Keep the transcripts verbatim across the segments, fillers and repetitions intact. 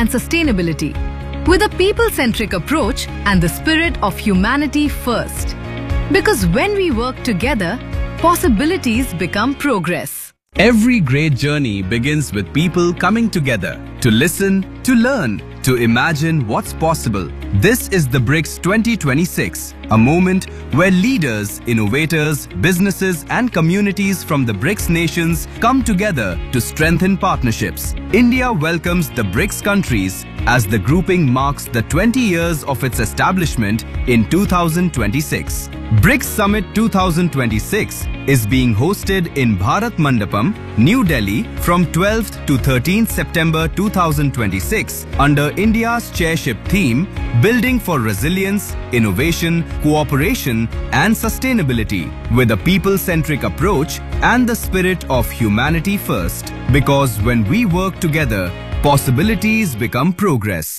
and sustainability, with a people-centric approach and the spirit of humanity first. Because when we work together, possibilities become progress. Every great journey begins with people coming together to listen, to learn, to imagine what's possible. This is the BRICS twenty twenty-six, a moment where leaders, innovators, businesses and communities from the BRICS nations come together to strengthen partnerships. India welcomes the BRICS countries as the grouping marks the twenty years of its establishment in two thousand twenty-six. BRICS Summit two thousand twenty-six is being hosted in Bharat Mandapam, New Delhi from twelfth to thirteenth September two thousand twenty-six under India's chairship theme, Building for Resilience, Innovation, Cooperation and Sustainability, with a people-centric approach and the spirit of humanity first. Because when we work together, possibilities become progress.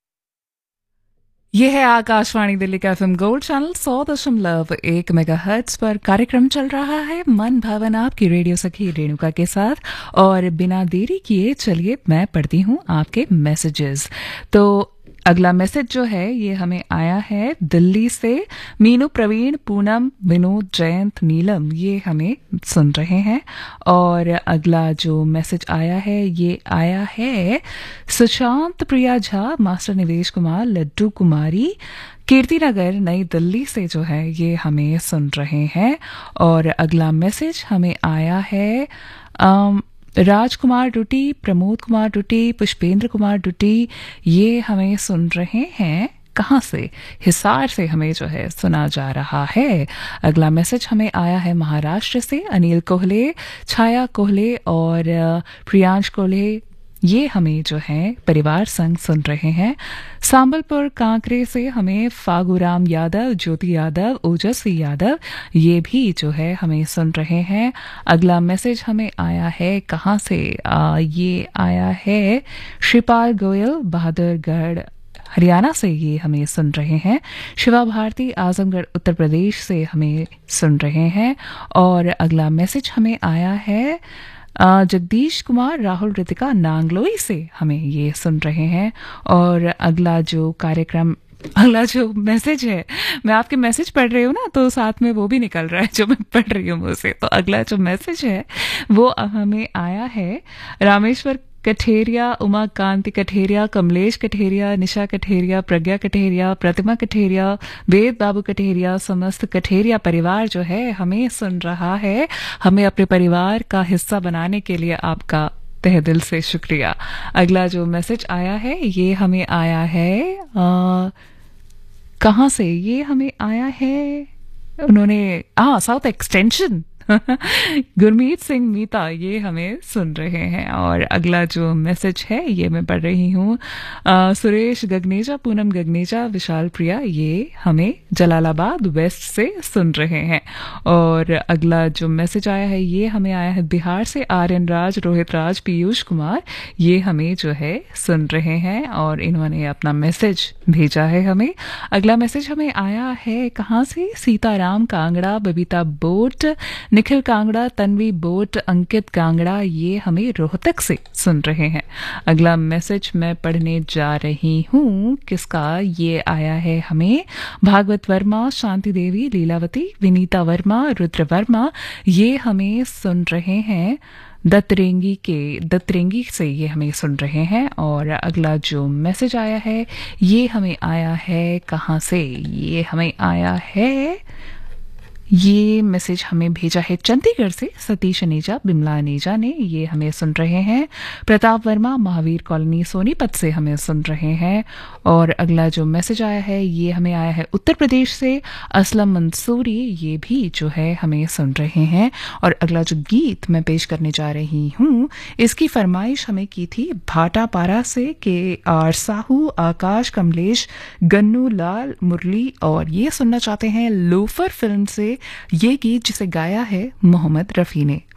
यह है आकाशवाणी दिल्ली का FM gold channel सौ दशमलव एक megahertz पर कार्यक्रम चल रहा है मन भावन आपकी रेडियो सखी रेणुका के साथ। और बिना देरी किए चलिए मैं पढ़ती हूँ आपके मैसेजेस। तो अगला मैसेज जो है ये हमें आया है दिल्ली से। मीनू, प्रवीण, पूनम, विनोद, जयंत, नीलम ये हमें सुन रहे हैं। और अगला जो मैसेज आया है ये आया है सुशांत प्रिया झा, मास्टर निवेश कुमार, लड्डू कुमारी, कीर्तिनगर, नई दिल्ली से जो है ये हमें सुन रहे हैं। और अगला मैसेज हमें आया है अम, राजकुमार डुटी, प्रमोद कुमार डुटी, पुष्पेंद्र कुमार डुटी ये हमें सुन रहे हैं। कहाँ से? हिसार से हमें जो है सुना जा रहा है। अगला मैसेज हमें आया है महाराष्ट्र से। अनिल कोहले, छाया कोहले और प्रियांश कोहले ये हमें जो है परिवार संग सुन रहे हैं। सांबलपुर कांकरे से हमें फागुराम यादव, ज्योति यादव, ओजस्वी यादव ये भी जो है हमें सुन रहे हैं। अगला मैसेज हमें आया है कहाँ से? आ, ये आया है श्रीपाल गोयल, बहादुरगढ़, हरियाणा से ये हमें सुन रहे हैं। शिवा भारती, आजमगढ़, उत्तर प्रदेश से हमें सुन रहे हैं। और अगला मैसेज हमें आया है जगदीश कुमार, राहुल, रितिका, नांगलोई से हमें ये सुन रहे हैं। और अगला जो कार्यक्रम अगला जो मैसेज है, मैं आपके मैसेज पढ़ रही हूँ ना तो साथ में वो भी निकल रहा है जो मैं पढ़ रही हूँ मुझसे। तो अगला जो मैसेज है वो हमें आया है रामेश्वर कठेरिया, उमा कांति कठेरिया, कमलेश कठेरिया, निशा कठेरिया, प्रज्ञा कठेरिया, प्रतिमा कठेरिया, वेद बाबू कठेरिया, समस्त कठेरिया परिवार जो है हमें सुन रहा है। हमें अपने परिवार का हिस्सा बनाने के लिए आपका तहे दिल से शुक्रिया। अगला जो मैसेज आया है ये हमें आया है आ, कहाँ से? ये हमें आया है उन्होंने हाँ साउथ एक्सटेंशन गुरमीत सिंह मीता ये हमें सुन रहे हैं। और अगला जो मैसेज है ये मैं पढ़ रही हूँ सुरेश गगनेजा, पूनम गगनेजा, विशाल प्रिया ये हमें जलालाबाद वेस्ट से सुन रहे हैं। और अगला जो मैसेज आया है ये हमें आया है बिहार से। आर्यन राज, रोहित राज, पीयूष कुमार ये हमें जो है सुन रहे हैं और इन्होंने अपना मैसेज भेजा है हमें। अगला मैसेज हमें आया है कहाँ से? सीताराम कांगड़ा, बबीता बोट, निखिल कांगड़ा, तन्वी बोट, अंकित कांगड़ा ये हमें रोहतक से सुन रहे हैं। अगला मैसेज मैं पढ़ने जा रही हूँ किसका? ये आया है हमें भागवत वर्मा, शांति देवी, लीलावती, विनीता वर्मा, रुद्र वर्मा ये हमें सुन रहे हैं। दत्तरेंगी के दत्तरेंगी से ये हमें सुन रहे हैं। और अगला जो मैसेज आया है ये हमें आया है कहाँ से? ये हमें आया है ये मैसेज हमें भेजा है चंडीगढ़ से। सतीश अनेजा, बिमला अनेजा ने ये हमें सुन रहे हैं। प्रताप वर्मा, महावीर कॉलोनी, सोनीपत से हमें सुन रहे हैं। और अगला जो मैसेज आया है ये हमें आया है उत्तर प्रदेश से। असलम मंसूरी ये भी जो है हमें सुन रहे हैं। और अगला जो गीत मैं पेश करने जा रही हूँ इसकी फरमाइश हमें की थी भाटापारा से के आर साहू, आकाश, कमलेश, गन्नू लाल, मुरली और ये सुनना चाहते हैं लोफर फिल्म से ये गीत जिसे गाया है मोहम्मद रफी ने।